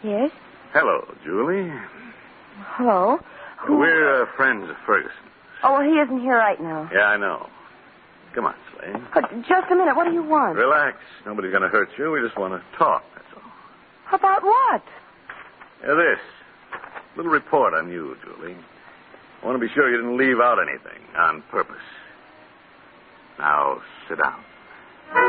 Yes? Hello, Julie. Hello? We're friends of Ferguson. Oh, well, he isn't here right now. Yeah, I know. Come on, Slade. But just a minute. What do you want? Relax. Nobody's going to hurt you. We just want to talk, that's all. About what? This. Little report on you, Julie. I want to be sure you didn't leave out anything on purpose. Now, sit down.